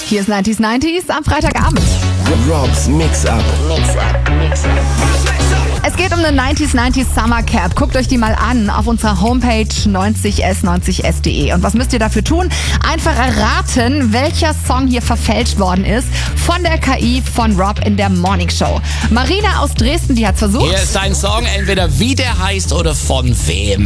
Hier ist 90s am Freitagabend. Robs Mix-Up. Es geht um eine 90s Summer Cap. Guckt euch die mal an auf unserer Homepage 90s90s.de. Und was müsst ihr dafür tun? Einfach erraten, welcher Song hier verfälscht worden ist von der KI von Rob in der Morning Show. Marina aus Dresden, die hat's versucht. Hier ist dein Song, entweder wie der heißt oder von wem.